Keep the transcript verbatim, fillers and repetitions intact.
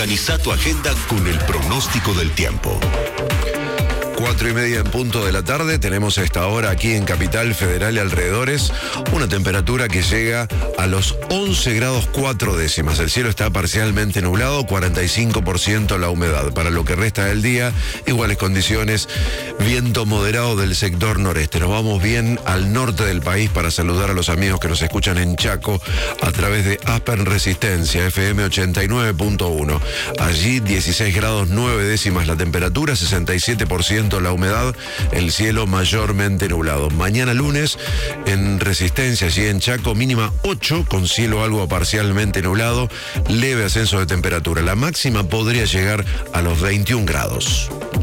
Organiza tu agenda con el pronóstico del tiempo. Cuatro y media en punto de la tarde, tenemos a esta hora aquí en Capital Federal y alrededores una temperatura que llega a los once grados cuatro décimas. El cielo está parcialmente nublado, cuarenta y cinco por ciento la humedad. Para lo que resta del día, iguales condiciones, viento moderado del sector noreste. Nos vamos bien al norte del país para saludar a los amigos que nos escuchan en Chaco a través de Aspen Resistencia, F M ochenta y nueve punto uno. Allí dieciséis grados nueve décimas la temperatura, sesenta y siete por ciento la humedad, el cielo mayormente nublado. Mañana lunes en Resistencia, allí en Chaco, mínima ocho, con cielo algo parcialmente nublado, leve ascenso de temperatura. La máxima podría llegar a los veintiún grados.